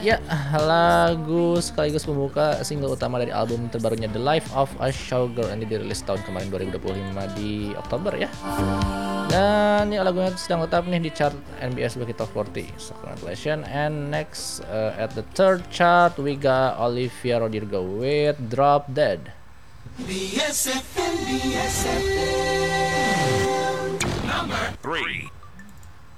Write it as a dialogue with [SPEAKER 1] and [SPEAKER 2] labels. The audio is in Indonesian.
[SPEAKER 1] Ya, lagu sekaligus pembuka single utama dari album terbarunya The Life of a Showgirl yang dirilis tahun kemarin 2025 di Oktober ya. Dan ya, lagunya sedang tetap nih di chart NBS sebagai top 40. So congratulations. And next at the third chart we got Olivia Rodrigo with Drop Dead.
[SPEAKER 2] Number 3.